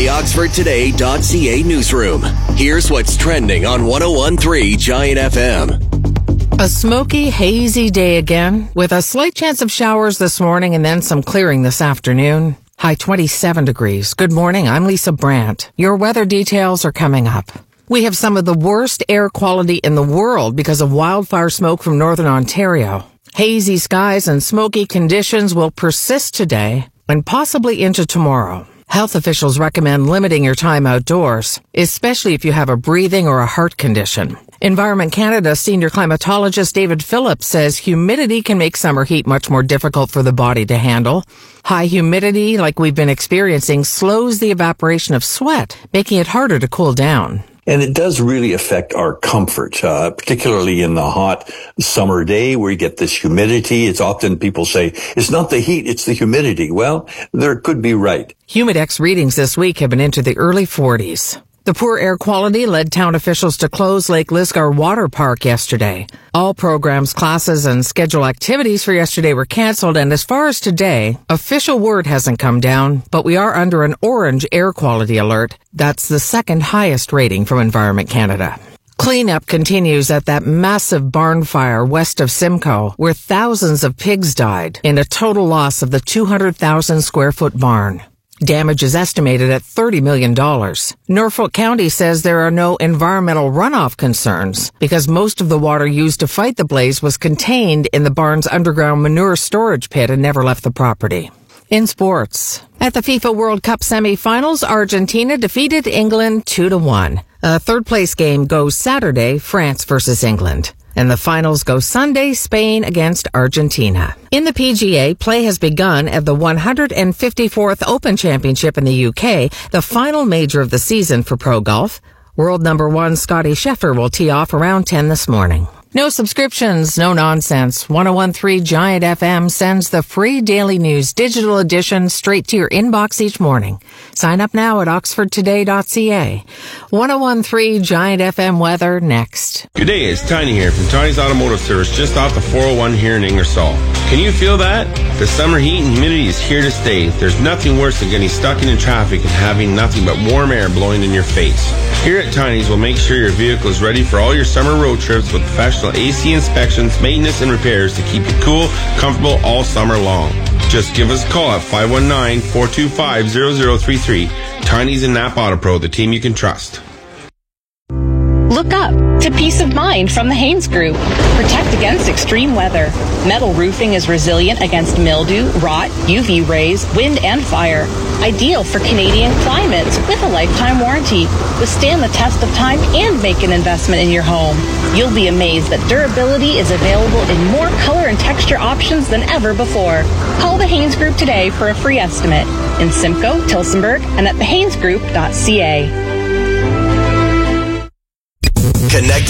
the OxfordToday.ca newsroom. Here's what's trending on 101.3 Giant FM. A smoky, hazy day again, with a slight chance of showers this morning and then some clearing this afternoon. High 27 degrees. Good morning, I'm Lisa Brandt. Your weather details are coming up. We have some of the worst air quality in the world because of wildfire smoke from northern Ontario. Hazy skies and smoky conditions will persist today and possibly into tomorrow. Health officials recommend limiting your time outdoors, especially if you have a breathing or a heart condition. Environment Canada senior climatologist David Phillips says humidity can make summer heat much more difficult for the body to handle. High humidity, like we've been experiencing, slows the evaporation of sweat, making it harder to cool down. And it does really affect our comfort, particularly in the hot summer day where you get this humidity. It's often people say, it's not the heat, it's the humidity. Well, there could be right. Humidex readings this week have been into the early 40s. The poor air quality led town officials to close Lake Lisgar Water Park yesterday. All programs, classes, and scheduled activities for yesterday were canceled, and as far as today, official word hasn't come down, but we are under an orange air quality alert. That's the second highest rating from Environment Canada. Cleanup continues at that massive barn fire west of Simcoe, where thousands of pigs died in a total loss of the 200,000 square foot barn. Damage is estimated at $30 million. Norfolk County says there are no environmental runoff concerns because most of the water used to fight the blaze was contained in the barn's underground manure storage pit and never left the property. In sports, at the FIFA World Cup semi-finals, Argentina defeated England 2-1. A third-place game goes Saturday, France versus England. And the finals go Sunday, Spain against Argentina. In the PGA, play has begun at the 154th Open Championship in the UK, the final major of the season for pro golf. World number one Scotty Scheffler will tee off around 10 this morning. No subscriptions, no nonsense. 101.3 Giant FM sends the free daily news digital edition straight to your inbox each morning. Sign up now at oxfordtoday.ca. 101.3 Giant FM weather next. Good day, it's Tiny here from Tiny's Automotive Service just off the 401 here in Ingersoll. Can you feel that? The summer heat and humidity is here to stay. There's nothing worse than getting stuck in traffic and having nothing but warm air blowing in your face. Here at Tiny's, we'll make sure your vehicle is ready for all your summer road trips with professional AC inspections, maintenance, and repairs to keep you cool, comfortable all summer long. Just give us a call at 519-425-0033. Tiny's and Napa Auto Pro, the team you can trust. Look up to peace of mind from the Haynes Group. Protect against extreme weather. Metal roofing is resilient against mildew, rot, UV rays, wind, and fire. Ideal for Canadian climates with a lifetime warranty. Withstand the test of time and make an investment in your home. You'll be amazed that durability is available in more color and texture options than ever before. Call the Haynes Group today for a free estimate in Simcoe, Tillsonburg, and at thehaynesgroup.ca. Connect